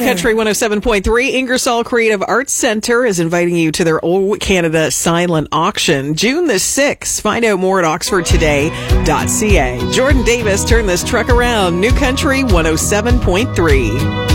Country 107.3, Ingersoll Creative Arts Center is inviting you to their O Canada Silent Auction, June the 6th. Find out more at oxfordtoday.ca. Jordan Davis, turn this truck around. New Country 107.3.